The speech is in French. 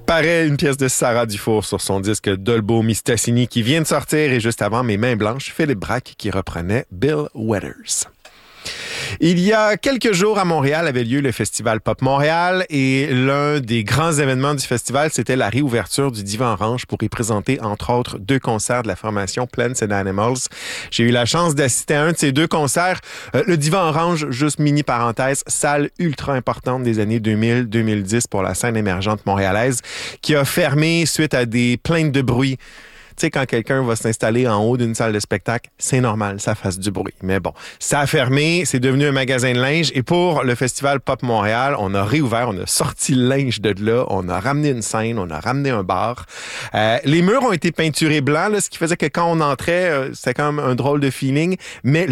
Paraît une pièce de Sarah Dufour sur son disque Dolbo Mistassini qui vient de sortir et juste avant Mes mains blanches, Philippe Braque qui reprenait Bill Withers. Il y a quelques jours à Montréal avait lieu le Festival Pop Montréal et l'un des grands événements du festival, c'était la réouverture du Divan Orange pour y présenter, entre autres, 2 concerts de la formation Plants and Animals. J'ai eu la chance d'assister à un de ces 2 concerts. Le Divan Orange, juste mini parenthèse, salle ultra importante des années 2000-2010 pour la scène émergente montréalaise qui a fermé suite à des plaintes de bruit. Tu sais, quand quelqu'un va s'installer en haut d'une salle de spectacle, c'est normal, ça fasse du bruit. Mais bon, ça a fermé, c'est devenu un magasin de linge. Et pour le Festival Pop Montréal, on a réouvert, on a sorti le linge de là, on a ramené une scène, on a ramené un bar. Les murs ont été peinturés blancs, là, ce qui faisait que quand on entrait, c'était quand même un drôle de feeling. Mais